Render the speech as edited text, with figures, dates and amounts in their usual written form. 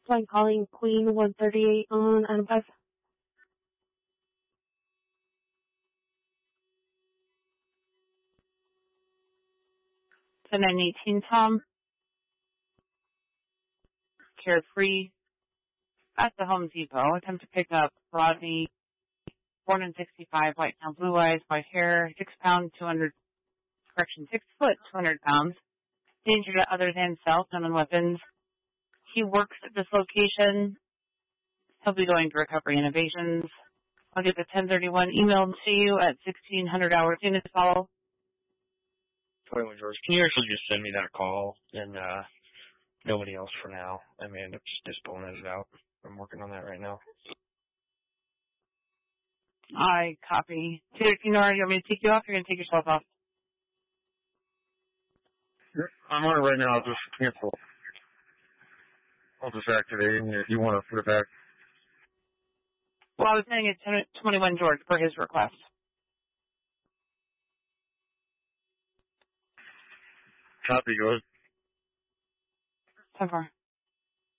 So I'm calling Queen 138 on Adam 5. 10-9-18, Tom. Carefree. At the Home Depot. Attempt to pick up Rodney, born in 65, white now, blue eyes, white hair, 6 pound, 200, 6 foot, 200 pounds. Danger to others and self, none on weapons. He works at this location. He'll be going to Recovery Innovations. I'll get the 1031 emailed to you at 1600 hours soon as follow. 21 George, can you actually just send me that call and nobody else for now? I may end up just pulling it out. I'm working on that right now. I copy. Taylor, you want me to take you off? You're going to take yourself off. I'm on it right now. I'll just cancel. I'll just activate it if you want to put it back. Well, I was saying it's 21 George for his request. Copy, good. 10-4.